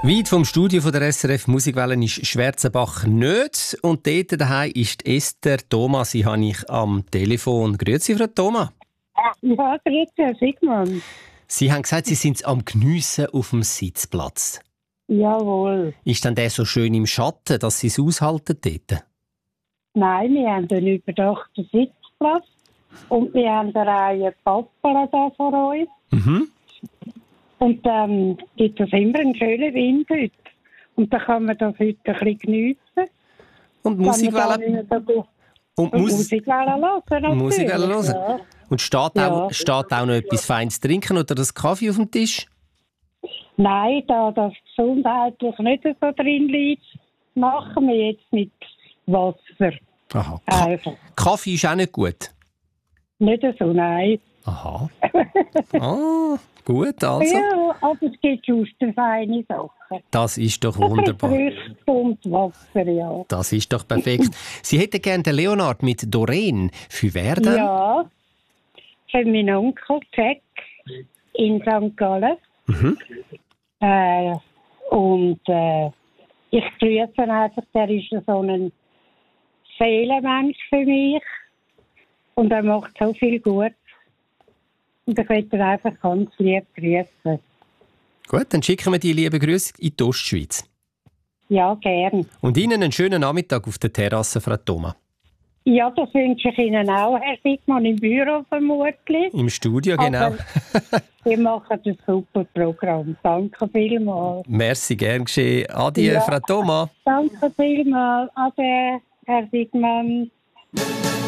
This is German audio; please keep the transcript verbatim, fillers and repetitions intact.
Weit vom Studio von der S R F Musikwellen ist Schwarzenbach nicht. Und dort daheim ist Esther Thomas. Sie habe ich am Telefon. Grüezi, Frau Thomas. Ja, grüezi, Herr Sigmund. Sie haben gesagt, Sie sind am Geniessen auf dem Sitzplatz. Jawohl. Ist denn der so schön im Schatten, dass Sie es aushalten dort? Nein, wir haben einen überdachten Sitzplatz und wir haben eine Reihe Pappel da vor uns. Mhm. Und dann gibt es immer einen schönen Wind heute. Und dann kann man das heute ein bisschen geniessen. Und Musikwellen? Und Mus Musikwellen hören. Musikwellen hören. Ja. Und steht, Ja. auch, steht auch noch etwas Feines trinken oder das Kaffee auf dem Tisch? Nein, da das gesundheitlich nicht so drin liegt, machen wir jetzt mit Wasser. Aha. Ka Kaffee ist auch nicht gut? Nicht so, nein. Aha. Ah, gut, also. Ja, aber es gibt just feine Sachen. Das ist doch wunderbar. Früchte und Wasser, ja. Das ist doch perfekt. Sie hätten gerne den Leonard mit Doreen. Für wer denn? Ja, für meinen Onkel Jack in Sankt Gallen. Mhm. Äh, und äh, ich grüße ihn einfach, der ist so ein Seelenmensch für mich. Und er macht so viel gut. Und ich möchte ihn einfach ganz lieb grüßen. Gut, dann schicken wir die lieben Grüße in die Ostschweiz. Ja, gern. Und Ihnen einen schönen Nachmittag auf der Terrasse, Frau Thomas. Ja, das wünsche ich Ihnen auch, Herr Sigmund, im Büro vermutlich. Im Studio, genau. Sie machen ein super Programm. Danke vielmals. Merci, gern geschehen. Adieu, Ja. Frau Thomas. Danke vielmals. Ade, Herr Sigmund.